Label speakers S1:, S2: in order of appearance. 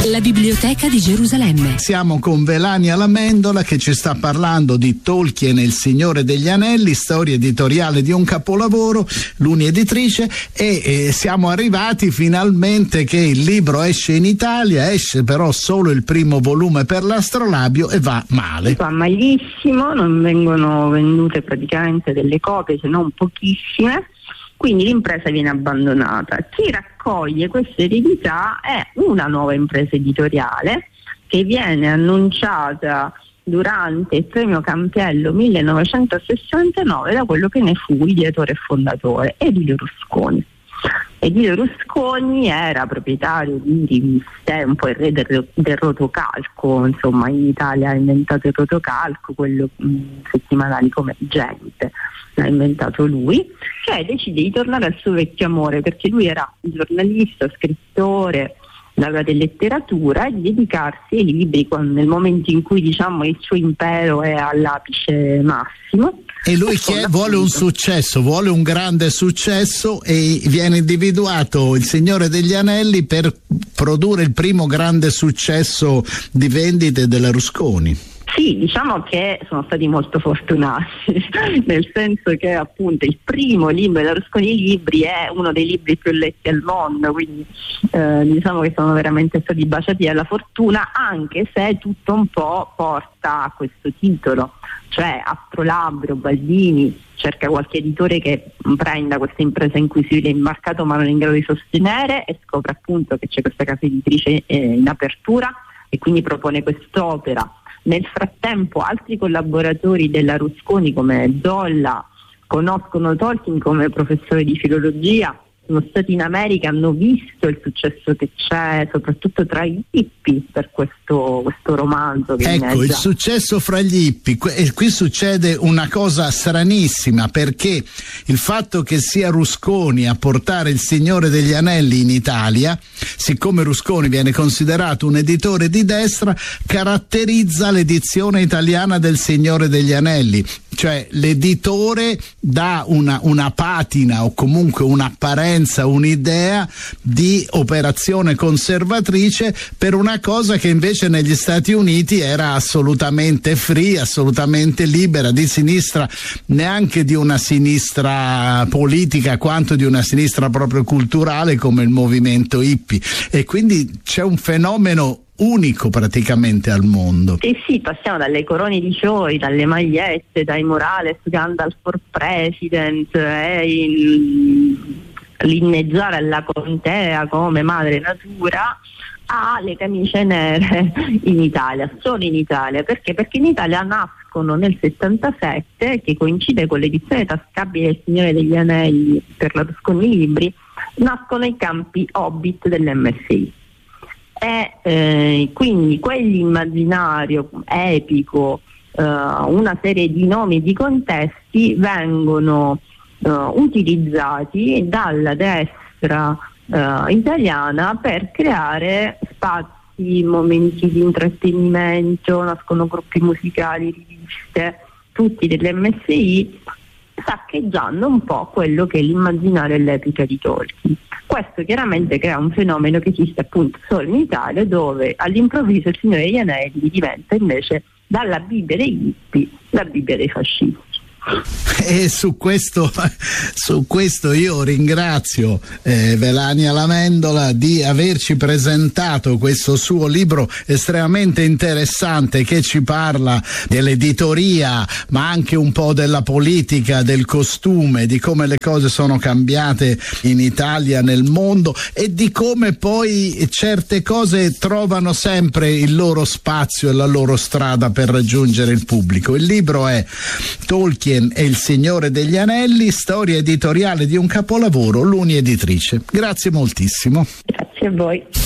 S1: La Biblioteca di Gerusalemme.
S2: Siamo con Melania Lamendola che ci sta parlando di Tolkien e il Signore degli Anelli, storia editoriale di un capolavoro, l'Uni Editrice, e siamo arrivati finalmente che il libro esce in Italia, esce però solo il primo volume per l'Astrolabio e va male.
S3: Va malissimo, non vengono vendute praticamente delle copie, se non pochissime. Quindi l'impresa viene abbandonata. Chi raccoglie questa eredità è una nuova impresa editoriale che viene annunciata durante il premio Campiello 1969 da quello che ne fu ideatore e fondatore, Edilio Rusconi. Edilio Rusconi era proprietario di riviste, un po' il re del rotocalco, insomma in Italia ha inventato il rotocalco, quello settimanali come Gente, l'ha inventato lui, che decide di tornare al suo vecchio amore, perché lui era giornalista, scrittore, laureato in letteratura, e di dedicarsi ai libri nel momento in cui il suo impero è all'apice massimo.
S2: E lui vuole un successo, vuole un grande successo, e viene individuato il Signore degli Anelli per produrre il primo grande successo di vendite della Rusconi.
S3: Sì, diciamo che sono stati molto fortunati, nel senso che appunto il primo libro della Rusconi Libri è uno dei libri più letti al mondo, quindi diciamo che sono veramente stati baciati dalla fortuna, anche se tutto un po' porta a questo titolo, cioè Astrolabio, Baldini cerca qualche editore che prenda questa impresa in cui si è imbarcato ma non è in grado di sostenere, e scopre appunto che c'è questa casa editrice in apertura e quindi propone quest'opera. Nel frattempo altri collaboratori della Rusconi come Zolla conoscono Tolkien come professore di filologia, sono stati in America, hanno visto il successo che c'è soprattutto tra gli hippie per questo romanzo che
S2: ecco il successo fra gli hippie. E qui succede una cosa stranissima, perché il fatto che sia Rusconi a portare il Signore degli Anelli in Italia, siccome Rusconi viene considerato un editore di destra, caratterizza l'edizione italiana del Signore degli Anelli, cioè l'editore dà una patina o comunque un'apparenza, un'idea di operazione conservatrice per una cosa che invece negli Stati Uniti era assolutamente free, assolutamente libera, di sinistra, neanche di una sinistra politica quanto di una sinistra proprio culturale come il movimento hippie, e quindi c'è un fenomeno unico praticamente al mondo.
S3: Sì, passiamo dalle corone di fiori, dalle magliette, dai Morales, Gandalf for President, l'inneggiare alla contea come madre natura, alle camicie nere in Italia. Solo in Italia, perché in Italia nascono nel 77, che coincide con l'edizione tascabile del Signore degli Anelli per la Rusconi Libri, nascono i campi Hobbit dell'MSI. E quindi quell'immaginario epico, una serie di nomi e di contesti vengono utilizzati dalla destra italiana per creare spazi, momenti di intrattenimento, nascono gruppi musicali, riviste, tutti dell'MSI, saccheggiando un po' quello che è l'immaginario e l'epica di Tolkien. Questo chiaramente crea un fenomeno che esiste appunto solo in Italia, dove all'improvviso il Signore degli Anelli diventa invece dalla Bibbia degli hippie la Bibbia dei fascisti.
S2: E su questo io ringrazio Melania Lamendola di averci presentato questo suo libro estremamente interessante, che ci parla dell'editoria ma anche un po' della politica, del costume, di come le cose sono cambiate in Italia, nel mondo, e di come poi certe cose trovano sempre il loro spazio e la loro strada per raggiungere il pubblico. Il libro è Tolkien e il Signore degli Anelli, storia editoriale di un capolavoro, l'Uni Editrice. Grazie moltissimo.
S3: Grazie a voi.